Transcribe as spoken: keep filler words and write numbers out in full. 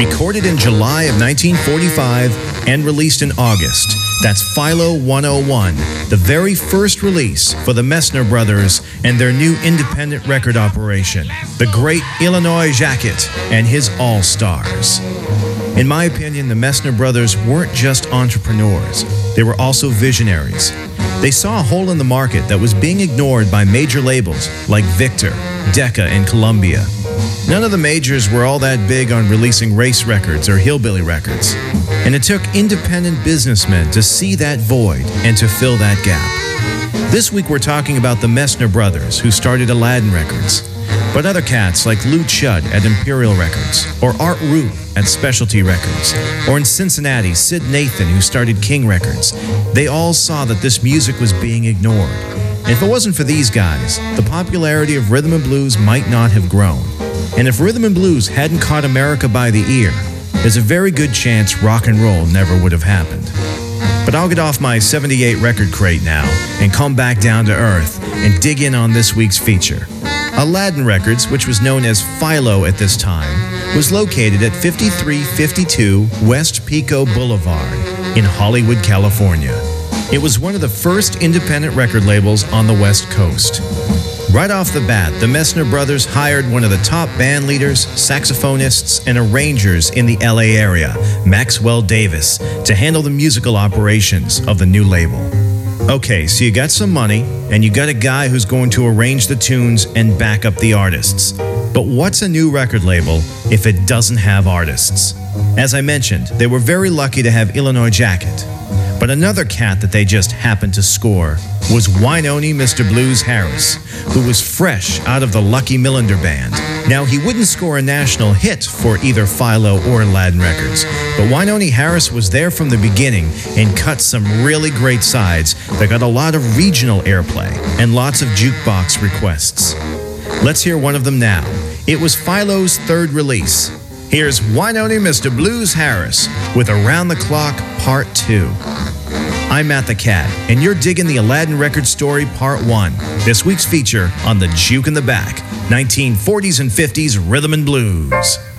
Recorded in July of nineteen forty-five and released in August, that's Philo one oh one, the very first release for the Messner Brothers and their new independent record operation, the great Illinois Jacquet and his All-Stars. In my opinion, the Messner Brothers weren't just entrepreneurs, they were also visionaries. They saw a hole in the market that was being ignored by major labels like Victor, Decca, and Columbia. None of the majors were all that big on releasing race records or hillbilly records, and it took independent businessmen to see that void and to fill that gap. This week we're talking about the Messner Brothers, who started Aladdin Records, but other cats like Lou Chudd at Imperial Records, or Art Root at Specialty Records, or in Cincinnati, Sid Nathan, who started King Records. They all saw that this music was being ignored. And if it wasn't for these guys, the popularity of rhythm and blues might not have grown. And if rhythm and blues hadn't caught America by the ear, there's a very good chance rock and roll never would have happened. But I'll get off my seventy-eight record crate now and come back down to earth and dig in on this week's feature. Aladdin Records, which was known as Philo at this time, was located at fifty-three fifty-two West Pico Boulevard in Hollywood, California. It was one of the first independent record labels on the West Coast. Right off the bat, the Messner Brothers hired one of the top band leaders, saxophonists, and arrangers in the L A area, Maxwell Davis, to handle the musical operations of the new label. Okay, so you got some money, and you got a guy who's going to arrange the tunes and back up the artists. But what's a new record label if it doesn't have artists? As I mentioned, they were very lucky to have Illinois Jacquet. But another cat that they just happened to score was Wynonie Mister Blues Harris, who was fresh out of the Lucky Millinder Band. Now, he wouldn't score a national hit for either Philo or Aladdin Records, but Wynonie Harris was there from the beginning and cut some really great sides that got a lot of regional airplay and lots of jukebox requests. Let's hear one of them now. It was Philo's third release. Here's Wynonie Mister Blues Harris with Around the Clock Part two. I'm Matt the Cat, and you're digging the Aladdin Record Story Part one, this week's feature on the Juke in the Back, nineteen forties and fifties Rhythm and Blues.